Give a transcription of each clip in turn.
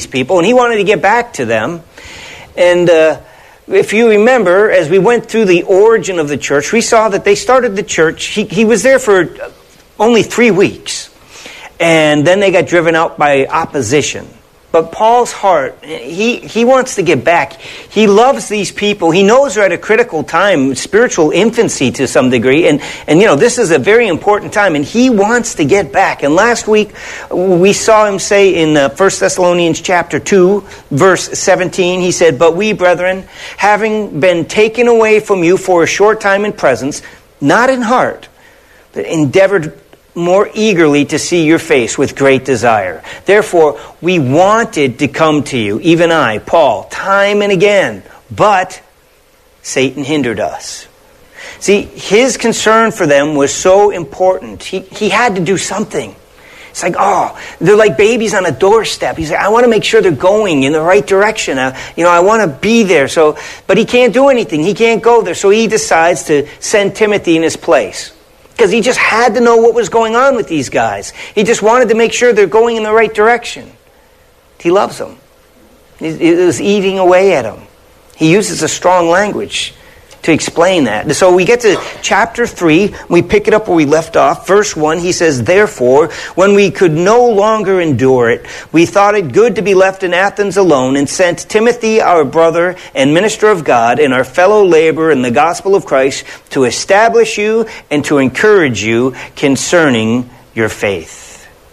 people, and he wanted to get back to them. And if you remember, as we went through the origin of the church, we saw that they started the church. He was there for only 3 weeks. And then they got driven out by opposition. But Paul's heart, he wants to get back. He loves these people. He knows they're at a critical time, spiritual infancy to some degree. And this is a very important time. And he wants to get back. And last week, we saw him say in 1 Thessalonians chapter 2, verse 17, he said, "But we, brethren, having been taken away from you for a short time in presence, not in heart, but endeavored more eagerly to see your face with great desire. Therefore, we wanted to come to you, even I, Paul, time and again, but Satan hindered us." See, his concern for them was so important. He had to do something. It's like, they're like babies on a doorstep. He's like, I want to make sure they're going in the right direction. I want to be there. But he can't do anything. He can't go there. So he decides to send Timothy in his place. Because he just had to know what was going on with these guys. He just wanted to make sure they're going in the right direction. He loves them. He was eating away at them. He uses a strong language to explain that. So we get to chapter 3. We pick it up where we left off. Verse 1, he says, "Therefore, when we could no longer endure it, we thought it good to be left in Athens alone, and sent Timothy, our brother and minister of God, and our fellow laborer in the gospel of Christ, to establish you and to encourage you concerning your faith."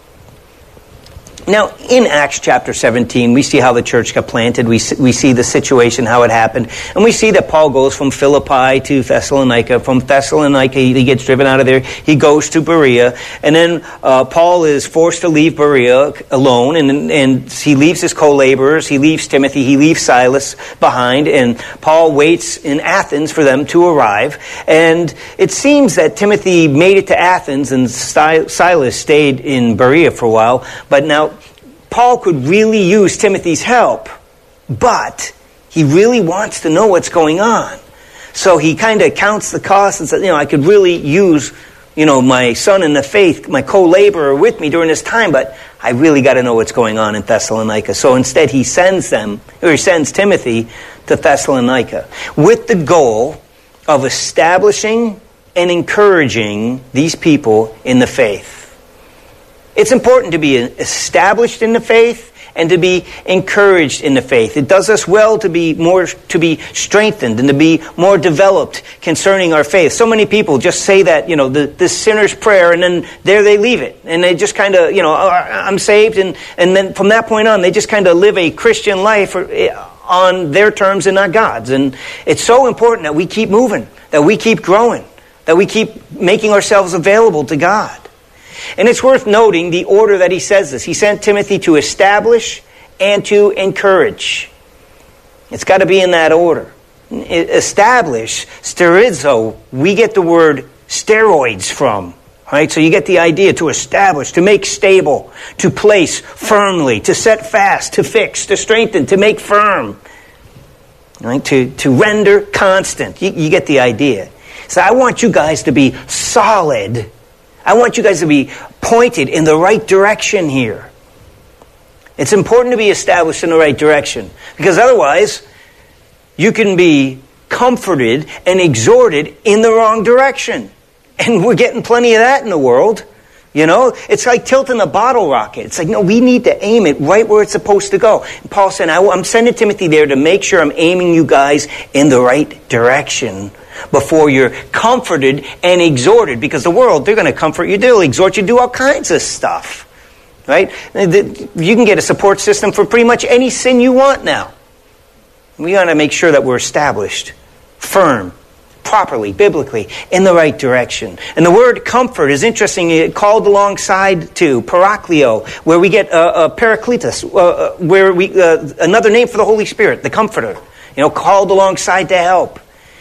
Now, in Acts chapter 17, we see how the church got planted. We see the situation, how it happened. And we see that Paul goes from Philippi to Thessalonica. From Thessalonica, he gets driven out of there. He goes to Berea. And then Paul is forced to leave Berea alone. And he leaves his co-laborers. He leaves Timothy. He leaves Silas behind. And Paul waits in Athens for them to arrive. And it seems that Timothy made it to Athens and Silas stayed in Berea for a while. But now, Paul could really use Timothy's help, but he really wants to know what's going on. So he kind of counts the cost and says, I could really use, my son in the faith, my co-laborer with me during this time, but I really got to know what's going on in Thessalonica. So instead he sends Timothy to Thessalonica with the goal of establishing and encouraging these people in the faith. It's important to be established in the faith and to be encouraged in the faith. It does us well to be strengthened and to be more developed concerning our faith. So many people just say that, the sinner's prayer, and then there they leave it. And they just kind of, I'm saved. And then from that point on, they just kind of live a Christian life on their terms and not God's. And it's so important that we keep moving, that we keep growing, that we keep making ourselves available to God. And it's worth noting the order that he says this. He sent Timothy to establish and to encourage. It's got to be in that order. Establish, sterizo, we get the word steroids from. Right? So you get the idea, to establish, to make stable, to place firmly, to set fast, to fix, to strengthen, to make firm. Right? To render constant. You get the idea. So I want you guys to be solid. I want you guys to be pointed in the right direction here. It's important to be established in the right direction, because otherwise you can be comforted and exhorted in the wrong direction. And we're getting plenty of that in the world. It's like tilting a bottle rocket. It's like, no, we need to aim it right where it's supposed to go. And Paul said, I'm sending Timothy there to make sure I'm aiming you guys in the right direction before you're comforted and exhorted. Because the world, they're going to comfort you, they'll exhort you, do all kinds of stuff. Right? You can get a support system for pretty much any sin you want now. We got to make sure that we're established, firm, properly, biblically, in the right direction. And the word comfort is interesting, called alongside to parakleo, where we get parakletos, where we another name for the Holy Spirit, the Comforter. Called alongside to help.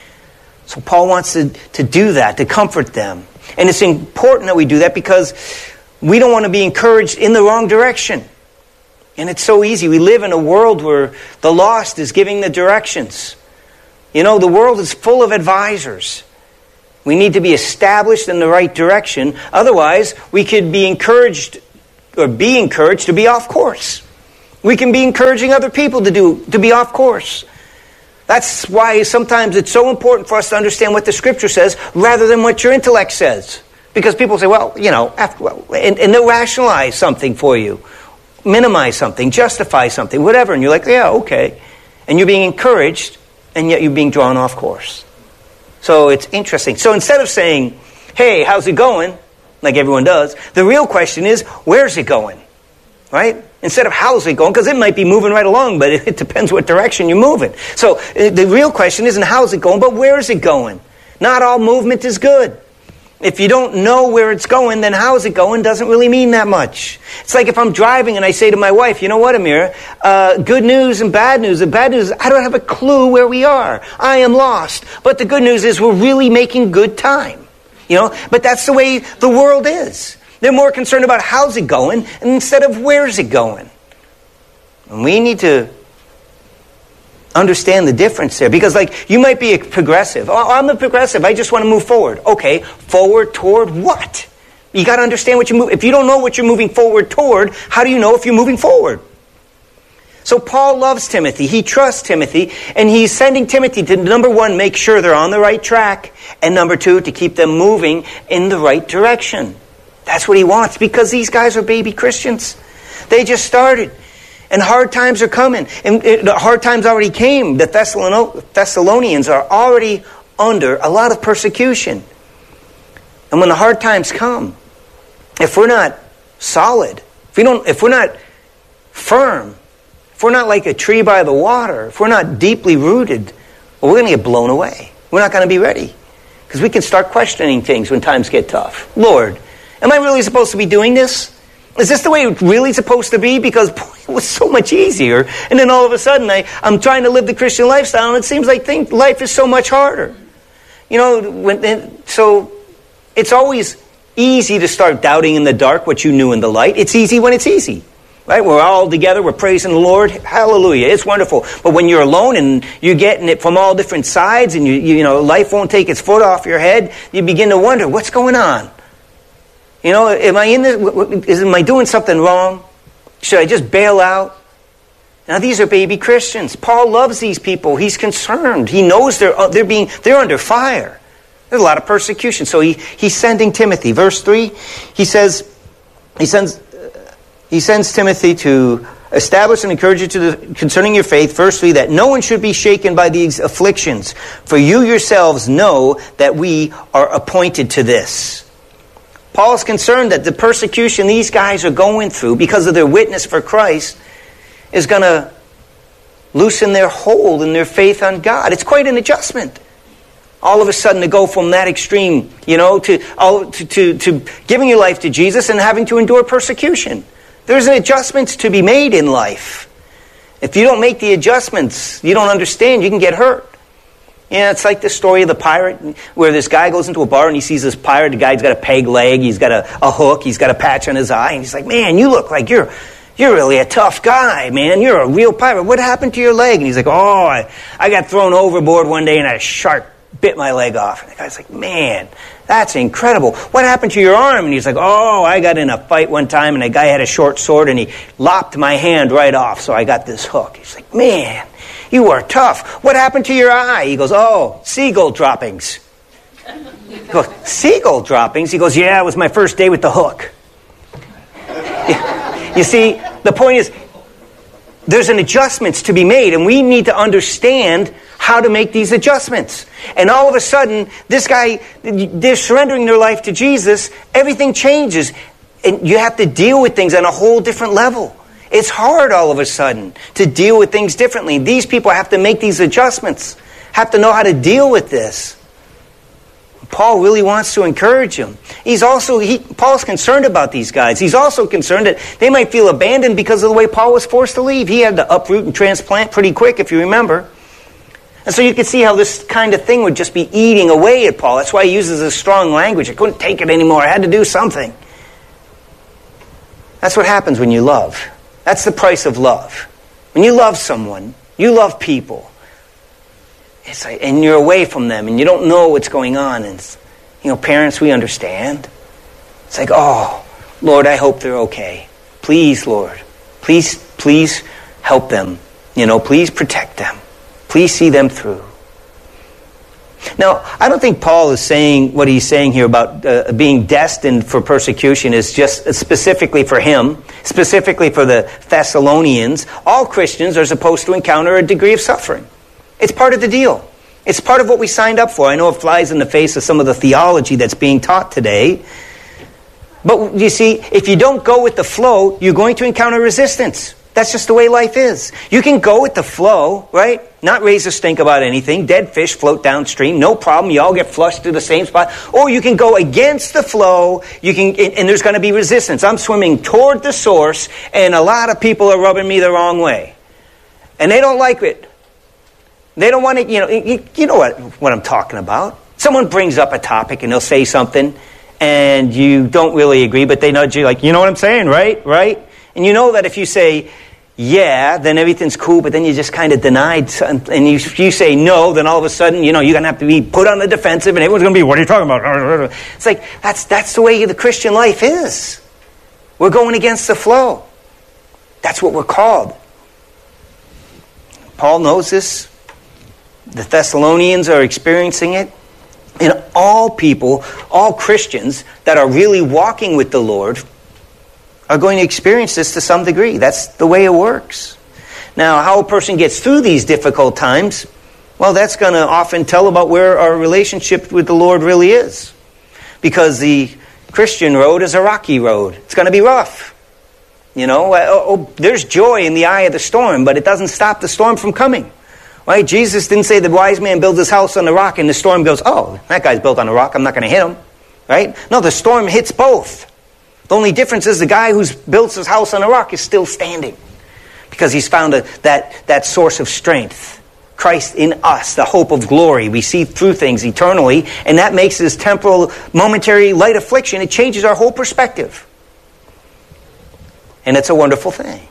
So Paul wants to do that, to comfort them. And it's important that we do that because we don't want to be encouraged in the wrong direction. And it's so easy. We live in a world where the lost is giving the directions. The world is full of advisors. We need to be established in the right direction. Otherwise, we could be encouraged to be off course. We can be encouraging other people to be off course. That's why sometimes it's so important for us to understand what the Scripture says rather than what your intellect says. Because people say, well, and they'll rationalize something for you. Minimize something, justify something, whatever. And you're like, yeah, okay. And you're being encouraged, and yet you're being drawn off course. So it's interesting. So instead of saying, hey, how's it going? Like everyone does. The real question is, where's it going? Right? Instead of how's it going? Because it might be moving right along, but it depends what direction you're moving. So the real question isn't how's it going, but where is it going? Not all movement is good. If you don't know where it's going, then how's it going doesn't really mean that much. It's like if I'm driving and I say to my wife, you know what, Amira? Good news and bad news. The bad news is I don't have a clue where we are. I am lost. But the good news is we're really making good time. But that's the way the world is. They're more concerned about how's it going instead of where's it going. And we need to understand the difference there. Because you might be a progressive. Oh, I'm a progressive. I just want to move forward. Okay, forward toward what? You got to understand what you move. If you don't know what you're moving forward toward, how do you know if you're moving forward? So Paul loves Timothy. He trusts Timothy. And he's sending Timothy to, number one, make sure they're on the right track. And number two, to keep them moving in the right direction. That's what he wants, because these guys are baby Christians. They just started. And hard times are coming. And the hard times already came. The Thessalonians are already under a lot of persecution. And when the hard times come, if we're not solid, if we're not firm, if we're not like a tree by the water, if we're not deeply rooted, well, we're going to get blown away. We're not going to be ready. Because we can start questioning things when times get tough. Lord, am I really supposed to be doing this? Is this the way it's really supposed to be? Because boy, it was so much easier. And then all of a sudden, I'm trying to live the Christian lifestyle, and it seems like life is so much harder. So it's always easy to start doubting in the dark what you knew in the light. It's easy when it's easy. Right? We're all together. We're praising the Lord. Hallelujah. It's wonderful. But when you're alone and you're getting it from all different sides, and life won't take its foot off your head, you begin to wonder, what's going on? Am I in this? Am I doing something wrong? Should I just bail out? Now these are baby Christians. Paul loves these people. He's concerned. He knows they're under fire. There's a lot of persecution. So he's sending Timothy. Verse 3, he sends Timothy to establish and encourage you concerning your faith. Verse 3, that no one should be shaken by these afflictions, for you yourselves know that we are appointed to this. Paul is concerned that the persecution these guys are going through because of their witness for Christ is going to loosen their hold in their faith on God. It's quite an adjustment. All of a sudden to go from that extreme, to giving your life to Jesus and having to endure persecution. There's adjustments to be made in life. If you don't make the adjustments, you don't understand, you can get hurt. It's like the story of the pirate, where this guy goes into a bar and he sees this pirate. The guy's got a peg leg, he's got a hook, he's got a patch on his eye, and he's like, man, you look like you're really a tough guy, man. You're a real pirate. What happened to your leg? And he's like, I got thrown overboard one day and a shark bit my leg off. And the guy's like, man, that's incredible. What happened to your arm? And he's like, I got in a fight one time and a guy had a short sword and he lopped my hand right off, so I got this hook. He's like, man, you are tough. What happened to your eye? He goes, seagull droppings. He goes, seagull droppings? He goes, yeah, it was my first day with the hook. You see, the point is, there's an adjustments to be made, and we need to understand how to make these adjustments. And all of a sudden, this guy, they're surrendering their life to Jesus, everything changes, and you have to deal with things on a whole different level. It's hard all of a sudden to deal with things differently. These people have to make these adjustments, have to know how to deal with this. Paul really wants to encourage them. Paul's concerned about these guys. He's also concerned that they might feel abandoned because of the way Paul was forced to leave. He had to uproot and transplant pretty quick, if you remember. And so you can see how this kind of thing would just be eating away at Paul. That's why he uses this strong language. I couldn't take it anymore. I had to do something. That's what happens when you love. That's the price of love. When you love someone, you love people. It's like, and you're away from them, and you don't know what's going on. And parents, we understand. It's like, Lord, I hope they're okay. Please, Lord, please help them. Please protect them. Please see them through. Now, I don't think Paul is saying what he's saying here about being destined for persecution is just specifically for him, specifically for the Thessalonians. All Christians are supposed to encounter a degree of suffering. It's part of the deal. It's part of what we signed up for. I know it flies in the face of some of the theology that's being taught today. But you see, if you don't go with the flow, you're going to encounter resistance. That's just the way life is. You can go with the flow, right? Not raise a stink about anything. Dead fish float downstream. No problem. You all get flushed to the same spot. Or you can go against the flow. And there's going to be resistance. I'm swimming toward the source, and a lot of people are rubbing me the wrong way. And they don't like it. They don't want to, you know what I'm talking about. Someone brings up a topic, and they'll say something, and you don't really agree, but they nudge you like, you know what I'm saying, right? Right? And you know that if you say, yeah, then everything's cool, but then you just kind of denied, and if you say no, then all of a sudden, you're going to have to be put on the defensive, and everyone's going to be, what are you talking about? It's like, that's the way the Christian life is. We're going against the flow. That's what we're called. Paul knows this. The Thessalonians are experiencing it. And all people, all Christians that are really walking with the Lord are going to experience this to some degree. That's the way it works. Now, how a person gets through these difficult times, well, that's going to often tell about where our relationship with the Lord really is. Because the Christian road is a rocky road. It's going to be rough. There's joy in the eye of the storm, but it doesn't stop the storm from coming. Right? Jesus didn't say the wise man builds his house on the rock and the storm goes, oh, that guy's built on a rock, I'm not going to hit him. Right? No, the storm hits both. The only difference is the guy who's built his house on a rock is still standing because he's found that source of strength. Christ in us, the hope of glory. We see through things eternally, and that makes this temporal, momentary light affliction, it changes our whole perspective. And it's a wonderful thing.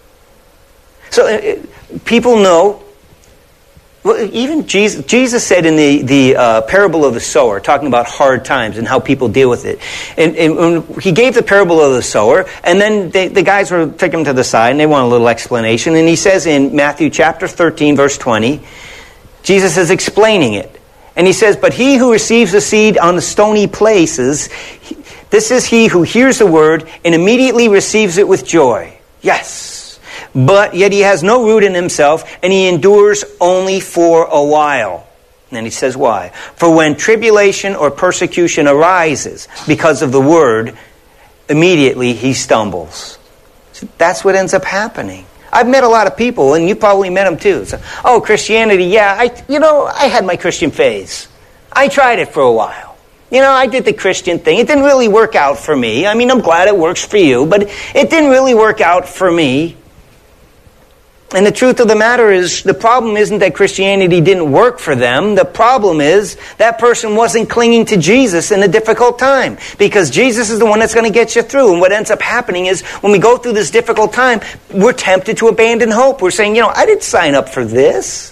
So people know. Well, even Jesus said in the parable of the sower, talking about hard times and how people deal with it. And he gave the parable of the sower, and then the guys were taking him to the side, and they want a little explanation. And he says in Matthew chapter 13, verse 20, Jesus is explaining it. And he says, but he who receives the seed on the stony places, this is he who hears the word and immediately receives it with joy. Yes. But yet he has no root in himself, and he endures only for a while. And then he says why? For when tribulation or persecution arises because of the word, immediately he stumbles. So that's what ends up happening. I've met a lot of people, and you probably met them too. So, oh, Christianity, yeah, I had my Christian phase. I tried it for a while. I did the Christian thing. It didn't really work out for me. I mean, I'm glad it works for you, but it didn't really work out for me. And the truth of the matter is, the problem isn't that Christianity didn't work for them. The problem is that person wasn't clinging to Jesus in a difficult time. Because Jesus is the one that's going to get you through. And what ends up happening is, when we go through this difficult time, we're tempted to abandon hope. We're saying, I didn't sign up for this.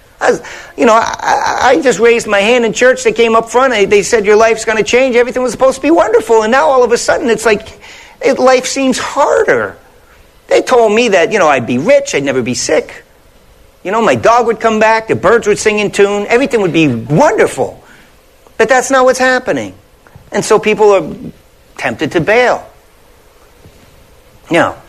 I just raised my hand in church. They came up front. They said, your life's going to change. Everything was supposed to be wonderful. And now all of a sudden, it's like life seems harder. They told me that, I'd be rich, I'd never be sick. My dog would come back, the birds would sing in tune, everything would be wonderful. But that's not what's happening. And so people are tempted to bail. Now,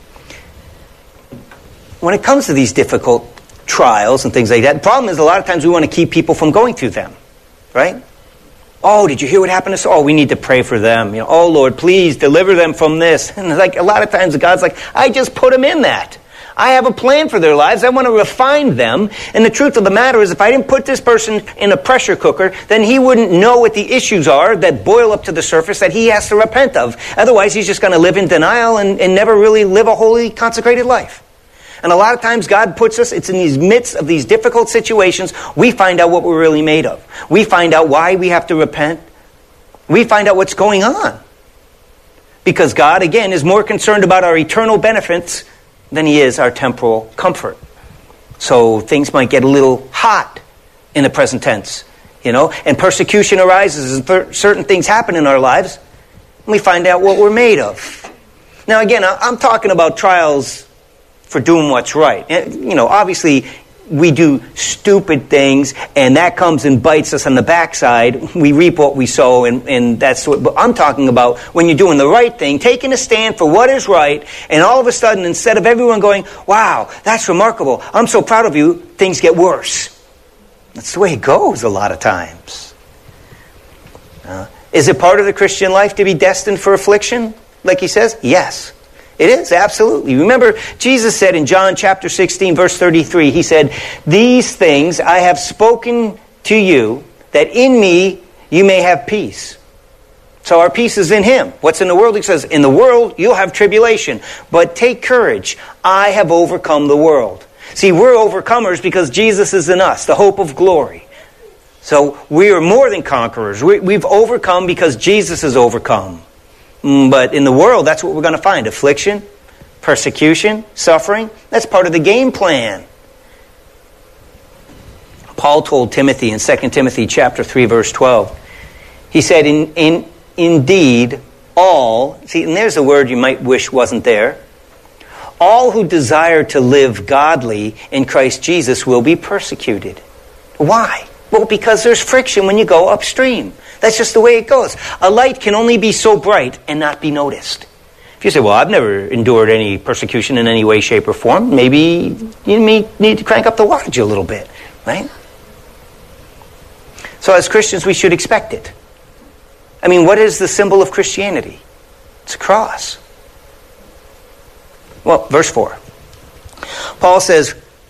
when it comes to these difficult trials and things like that, the problem is a lot of times we want to keep people from going through them. Right? Oh, did you hear what happened to us? Oh, we need to pray for them. Oh, Lord, please deliver them from this. And a lot of times God's like, I just put them in that. I have a plan for their lives. I want to refine them. And the truth of the matter is, if I didn't put this person in a pressure cooker, then he wouldn't know what the issues are that boil up to the surface that he has to repent of. Otherwise, he's just going to live in denial and never really live a holy, consecrated life. And a lot of times God puts us, it's in these midst of these difficult situations, we find out what we're really made of. We find out why we have to repent. We find out what's going on. Because God, again, is more concerned about our eternal benefits than he is our temporal comfort. So things might get a little hot in the present tense, and persecution arises and certain things happen in our lives, and we find out what we're made of. Now again, I'm talking about trials for doing what's right. And, obviously, we do stupid things, and that comes and bites us on the backside. We reap what we sow, and that's what. But I'm talking about when you're doing the right thing, taking a stand for what is right, and all of a sudden, instead of everyone going, wow, that's remarkable, I'm so proud of you, things get worse. That's the way it goes a lot of times. Is it part of the Christian life to be destined for affliction, like he says? Yes. It is, absolutely. Remember, Jesus said in John chapter 16, verse 33, he said, these things I have spoken to you, that in me you may have peace. So our peace is in him. What's in the world? He says, in the world you'll have tribulation, but take courage. I have overcome the world. See, we're overcomers because Jesus is in us, the hope of glory. So we are more than conquerors. We've overcome because Jesus has overcome. But in the world, that's what we're going to find. Affliction, persecution, suffering. That's part of the game plan. Paul told Timothy in 2 Timothy chapter 3, verse 12. He said, indeed, all... See, and there's a word you might wish wasn't there. All who desire to live godly in Christ Jesus will be persecuted. Why? Well, because there's friction when you go upstream. That's just the way it goes. A light can only be so bright and not be noticed. If you say, well, I've never endured any persecution in any way, shape, or form, maybe you may need to crank up the wattage a little bit, right? So as Christians, we should expect it. I mean, what is the symbol of Christianity? It's a cross. Well, verse 4. Paul says,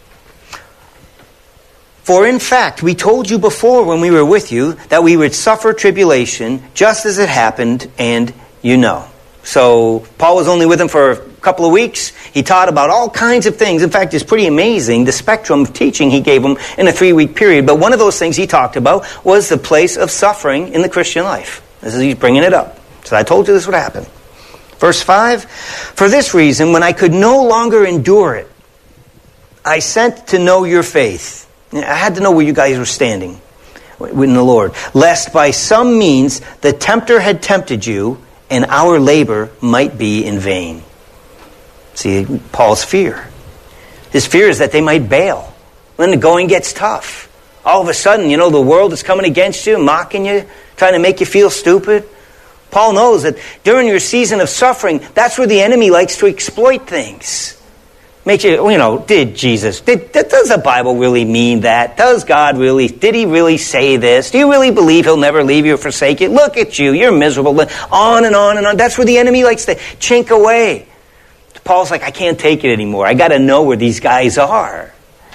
for in fact, we told you before when we were with you that we would suffer tribulation just as it happened, and you know. So Paul was only with them for a couple of weeks. He taught about all kinds of things. In fact, it's pretty amazing the spectrum of teaching he gave them in a 3-week period. But one of those things he talked about was the place of suffering in the Christian life. This is, he's bringing it up. So I told you this would happen. Verse 5, for this reason, when I could no longer endure it, I sent to know your faith. I had to know where you guys were standing in the Lord, lest by some means the tempter had tempted you, and our labor might be in vain. See, Paul's fear. His fear is that they might bail when the going gets tough. All of a sudden, the world is coming against you, mocking you, trying to make you feel stupid. Paul knows that during your season of suffering, that's where the enemy likes to exploit things. Make you, does the Bible really mean that? Does God really, did he really say this? Do you really believe he'll never leave you or forsake you? Look at you, you're miserable. On and on and on. That's where the enemy likes to chink away. Paul's like, I can't take it anymore. I got to know where these guys are.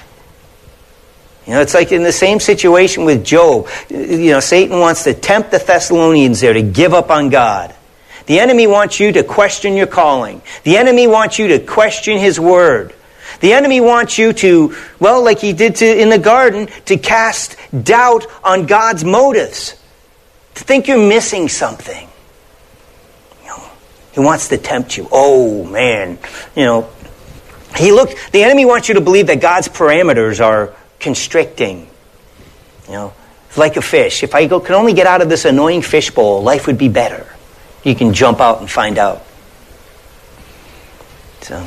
It's like in the same situation with Job. Satan wants to tempt the Thessalonians there to give up on God. The enemy wants you to question your calling. The enemy wants you to question his word. The enemy wants you to, like he did in the garden, to cast doubt on God's motives. To think you're missing something. He wants to tempt you. Oh, man. The enemy wants you to believe that God's parameters are constricting. It's like a fish. If I can only get out of this annoying fish bowl, life would be better. You can jump out and find out. So,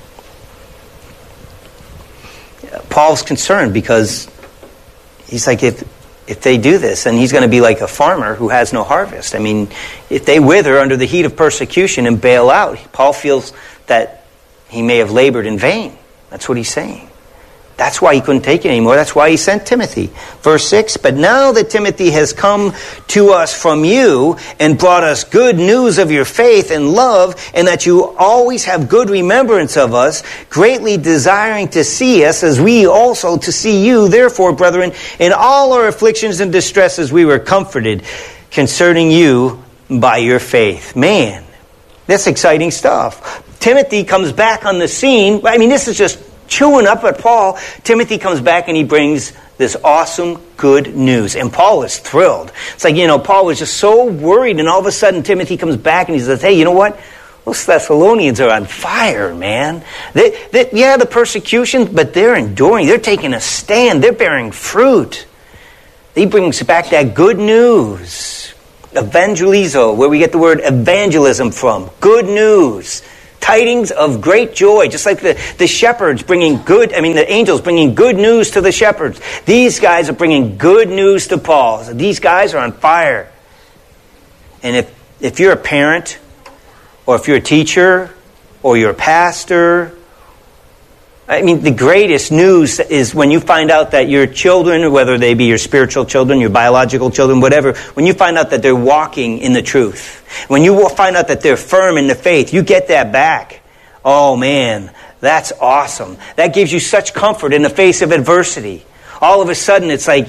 Paul's concerned because he's like, if they do this, then he's going to be like a farmer who has no harvest. I mean, if they wither under the heat of persecution and bail out, Paul feels that he may have labored in vain. That's what he's saying. That's why he couldn't take it anymore. That's why he sent Timothy. Verse 6, but now that Timothy has come to us from you and brought us good news of your faith and love, and that you always have good remembrance of us, greatly desiring to see us as we also to see you. Therefore, brethren, in all our afflictions and distresses we were comforted concerning you by your faith. Man, that's exciting stuff. Timothy comes back on the scene. I mean, this is just chewing up at Paul. Timothy comes back and he brings this awesome good news. And Paul is thrilled. It's like, Paul was just so worried, and all of a sudden Timothy comes back and he says, hey, you know what? Those Thessalonians are on fire, man. The persecution, but they're enduring. They're taking a stand. They're bearing fruit. He brings back that good news. Evangelizo, where we get the word evangelism from. Good news. tidings of great joy, just like the shepherds the angels bringing good news to the shepherds. These guys are bringing good news to Paul. So these guys are on fire. And if you're a parent, or if you're a teacher, or you're a pastor, the greatest news is when you find out that your children, whether they be your spiritual children, your biological children, whatever, when you find out that they're walking in the truth, when you find out that they're firm in the faith, you get that back. Oh man, that's awesome. That gives you such comfort in the face of adversity. All of a sudden, it's like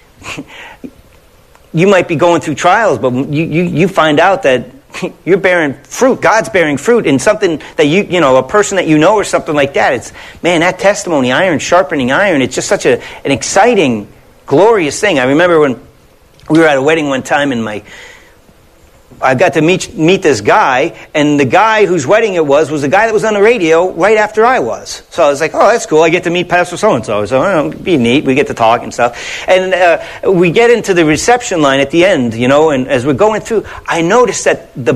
you might be going through trials, but you find out that you're bearing fruit. God's bearing fruit in something that a person that you know or something like that. It's, man, that testimony, iron sharpening iron, it's just such an exciting, glorious thing. I remember when we were at a wedding one time and I got to meet this guy, and the guy whose wedding it was the guy that was on the radio right after I was. So I was like, oh, that's cool. I get to meet Pastor so-and-so. So it'd be neat. We get to talk and stuff. And we get into the reception line at the end, and as we're going through, I noticed that the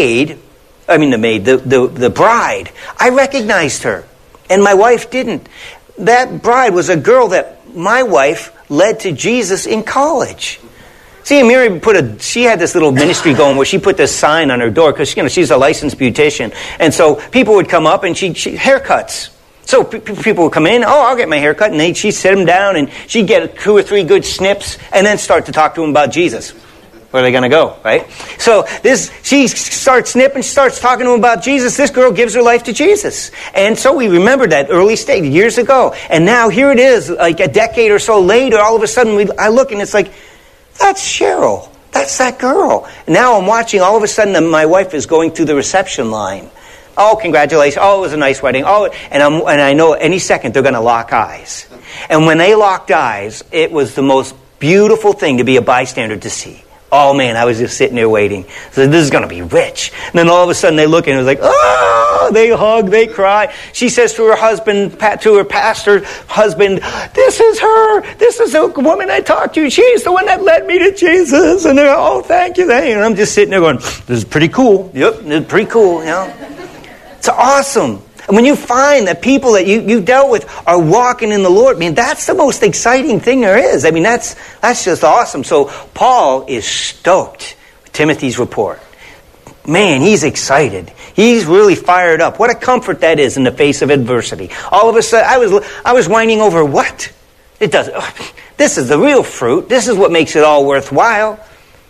bride, I recognized her, and my wife didn't. That bride was a girl that my wife led to Jesus in college. See, Mary she had this little ministry going where she put this sign on her door because she's a licensed beautician, and so people would come up and she haircuts. So people would come in, I'll get my haircut, and she'd sit them down and she'd get 2 or 3 good snips and then start to talk to them about Jesus. Where are they going to go, right? So she starts snipping, she starts talking to them about Jesus. This girl gives her life to Jesus. And so we remember that early stage years ago. And now here it is, like a decade or so later, all of a sudden I look and it's like, that's Cheryl. That's that girl. Now I'm watching, all of a sudden my wife is going through the reception line. Oh, congratulations. Oh, it was a nice wedding. Oh, and I know any second they're going to lock eyes. And when they locked eyes, it was the most beautiful thing to be a bystander to see. Oh man, I was just sitting there waiting. So this is going to be rich. And then all of a sudden they look and it was like, oh, they hug, they cry. She says to her husband, to her pastor husband, this is her. This is the woman I talked to. She's the one that led me to Jesus. And they're, oh, thank you. And I'm just sitting there going, this is pretty cool. Yep, it's pretty cool. It's awesome. And when you find that people that you dealt with are walking in the Lord, that's the most exciting thing there is. That's just awesome. So Paul is stoked with Timothy's report. Man, he's excited. He's really fired up. What a comfort that is in the face of adversity. All of a sudden, I was whining over what? This is the real fruit. This is what makes it all worthwhile.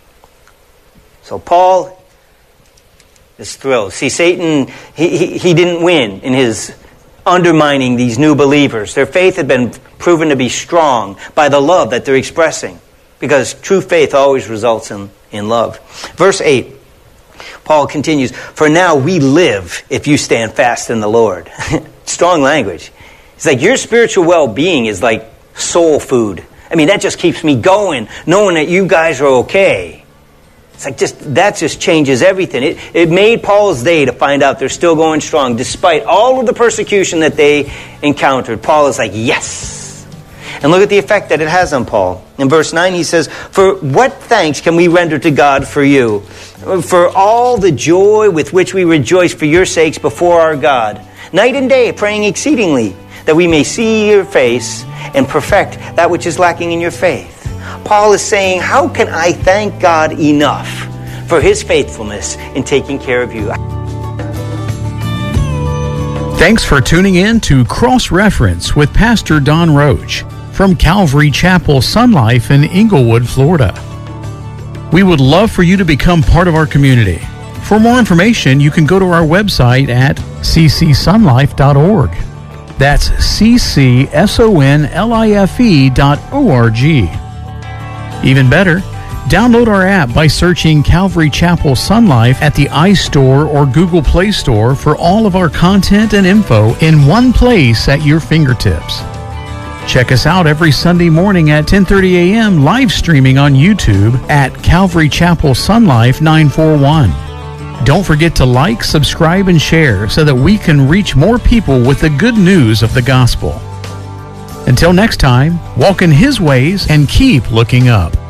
So Paul is thrilled. See, Satan, he didn't win in his undermining these new believers. Their faith had been proven to be strong by the love that they're expressing, because true faith always results in love. Verse 8, Paul continues, for now we live if you stand fast in the Lord. Strong language. It's like your spiritual well-being is like soul food. That just keeps me going, knowing that you guys are okay. It's like that just changes everything. It made Paul's day to find out they're still going strong despite all of the persecution that they encountered. Paul is like, yes. And look at the effect that it has on Paul. In verse 9 he says, for what thanks can we render to God for you? For all the joy with which we rejoice for your sakes before our God. Night and day praying exceedingly that we may see your face and perfect that which is lacking in your faith. Paul is saying, how can I thank God enough for his faithfulness in taking care of you? Thanks for tuning in to Cross Reference with Pastor Don Roach from Calvary Chapel Sun Life in Inglewood, Florida. We would love for you to become part of our community. For more information, you can go to our website at ccsunlife.org. That's ccsonlife.org. Even better, download our app by searching Calvary Chapel Sun Life at the iStore or Google Play Store for all of our content and info in one place at your fingertips. Check us out every Sunday morning at 10:30 a.m. live streaming on YouTube at Calvary Chapel Sun Life 941. Don't forget to like, subscribe, and share so that we can reach more people with the good news of the gospel. Until next time, walk in His ways and keep looking up.